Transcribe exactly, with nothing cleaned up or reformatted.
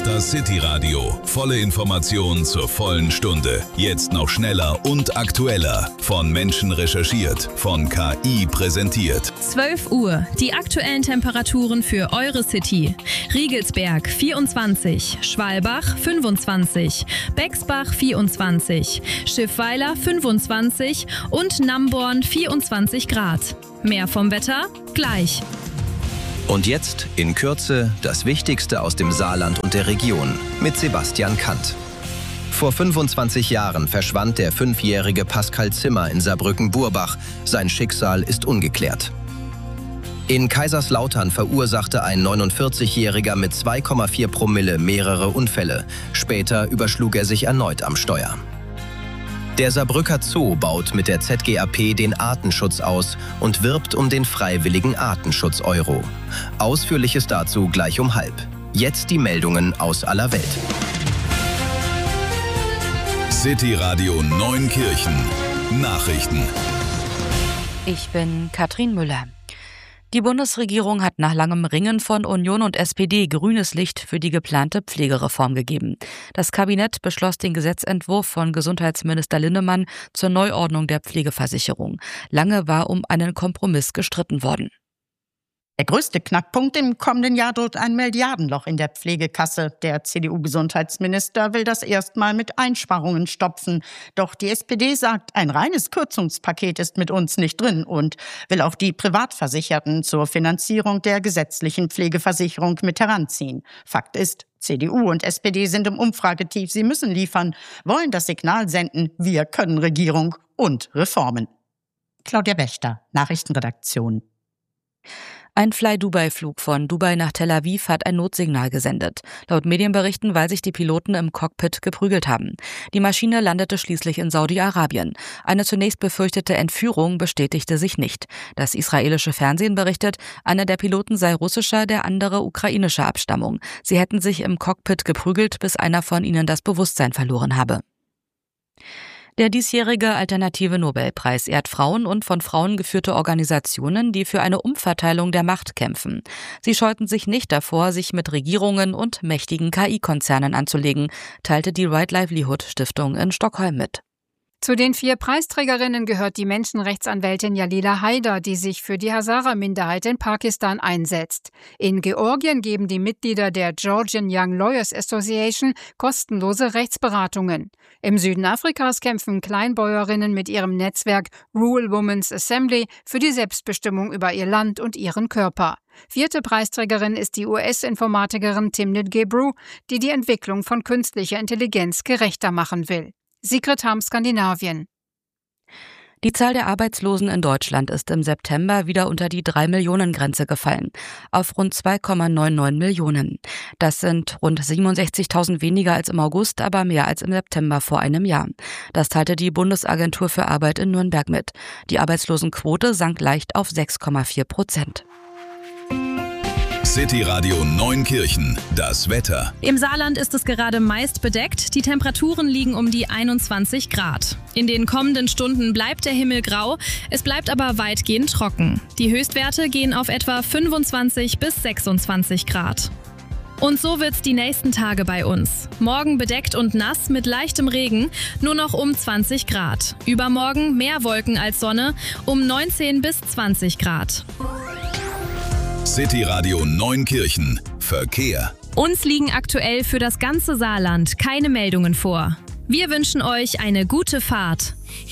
Das City-Radio. Volle Information zur vollen Stunde. Jetzt noch schneller und aktueller. Von Menschen recherchiert. Von K I präsentiert. zwölf Uhr. Die aktuellen Temperaturen für eure City. Riegelsberg vierundzwanzig, Schwalbach fünfundzwanzig, Bexbach vierundzwanzig, Schiffweiler fünfundzwanzig und Namborn vierundzwanzig Grad. Mehr vom Wetter gleich. Und jetzt in Kürze das Wichtigste aus dem Saarland und der Region mit Sebastian Kant. Vor fünfundzwanzig Jahren verschwand der fünfjährige Pascal Zimmer in Saarbrücken-Burbach. Sein Schicksal ist ungeklärt. In Kaiserslautern verursachte ein neunundvierzigjähriger mit zwei Komma vier Promille mehrere Unfälle. Später überschlug er sich erneut am Steuer. Der Saarbrücker Zoo baut mit der Z G A P den Artenschutz aus und wirbt um den freiwilligen Artenschutz-Euro. Ausführliches dazu gleich um halb. Jetzt die Meldungen aus aller Welt. City-Radio Neunkirchen. Nachrichten. Ich bin Katrin Müller. Die Bundesregierung hat nach langem Ringen von Union und S P D grünes Licht für die geplante Pflegereform gegeben. Das Kabinett beschloss den Gesetzentwurf von Gesundheitsminister Linnemann zur Neuordnung der Pflegeversicherung. Lange war um einen Kompromiss gestritten worden. Der größte Knackpunkt im kommenden Jahr droht ein Milliardenloch in der Pflegekasse. Der C D U-Gesundheitsminister will das erstmal mit Einsparungen stopfen. Doch die S P D sagt, ein reines Kürzungspaket ist mit uns nicht drin und will auch die Privatversicherten zur Finanzierung der gesetzlichen Pflegeversicherung mit heranziehen. Fakt ist, C D U und S P D sind im Umfragetief. Sie müssen liefern, wollen das Signal senden, wir können Regierung und Reformen. Claudia Wächter, Nachrichtenredaktion. Ein Fly-Dubai-Flug von Dubai nach Tel Aviv hat ein Notsignal gesendet. Laut Medienberichten, weil sich die Piloten im Cockpit geprügelt haben. Die Maschine landete schließlich in Saudi-Arabien. Eine zunächst befürchtete Entführung bestätigte sich nicht. Das israelische Fernsehen berichtet, einer der Piloten sei russischer, der andere ukrainischer Abstammung. Sie hätten sich im Cockpit geprügelt, bis einer von ihnen das Bewusstsein verloren habe. Der diesjährige Alternative Nobelpreis ehrt Frauen und von Frauen geführte Organisationen, die für eine Umverteilung der Macht kämpfen. Sie scheuten sich nicht davor, sich mit Regierungen und mächtigen K I-Konzernen anzulegen, teilte die Right Livelihood Stiftung in Stockholm mit. Zu den vier Preisträgerinnen gehört die Menschenrechtsanwältin Jalila Haider, die sich für die Hazara-Minderheit in Pakistan einsetzt. In Georgien geben die Mitglieder der Georgian Young Lawyers Association kostenlose Rechtsberatungen. Im Süden Afrikas kämpfen Kleinbäuerinnen mit ihrem Netzwerk Rural Women's Assembly für die Selbstbestimmung über ihr Land und ihren Körper. Vierte Preisträgerin ist die U S-Informatikerin Timnit Gebru, die die Entwicklung von künstlicher Intelligenz gerechter machen will. Sigrid Harm, Skandinavien. Die Zahl der Arbeitslosen in Deutschland ist im September wieder unter die drei Millionen Grenze gefallen, auf rund zwei Komma neunundneunzig Millionen. Das sind rund siebenundsechzigtausend weniger als im August, aber mehr als im September vor einem Jahr. Das teilte die Bundesagentur für Arbeit in Nürnberg mit. Die Arbeitslosenquote sank leicht auf sechs Komma vier Prozent. City-Radio Neunkirchen. Das Wetter. Im Saarland ist es gerade meist bedeckt. Die Temperaturen liegen um die einundzwanzig Grad. In den kommenden Stunden bleibt der Himmel grau. Es bleibt aber weitgehend trocken. Die Höchstwerte gehen auf etwa fünfundzwanzig bis sechsundzwanzig Grad. Und so wird's die nächsten Tage bei uns. Morgen bedeckt und nass mit leichtem Regen, nur noch um zwanzig Grad. Übermorgen mehr Wolken als Sonne, um neunzehn bis zwanzig Grad. City-Radio Neunkirchen. Verkehr. Uns liegen aktuell für das ganze Saarland keine Meldungen vor. Wir wünschen euch eine gute Fahrt.